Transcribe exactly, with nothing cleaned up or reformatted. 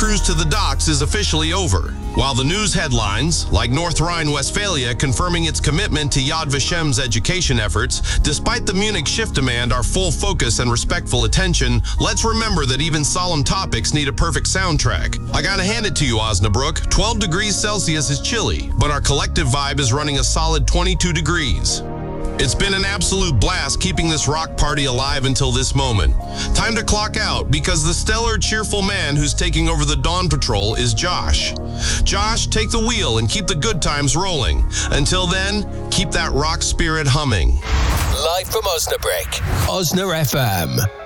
cruise to the docks is officially over, while the news headlines, like North Rhine-Westphalia confirming its commitment to Yad Vashem's education efforts, despite the Munich shift demand our full focus and respectful attention, let's remember that even solemn topics need a perfect soundtrack. I gotta hand it to you, Osnabrück. twelve degrees Celsius is chilly, but our collective vibe is running a solid twenty-two degrees. It's been an absolute blast keeping this rock party alive until this moment. Time to clock out, because the stellar, cheerful man who's taking over the Dawn Patrol is Josh. Josh, take the wheel and keep the good times rolling. Until then, keep that rock spirit humming. Live from Osnabrück, Osna F M.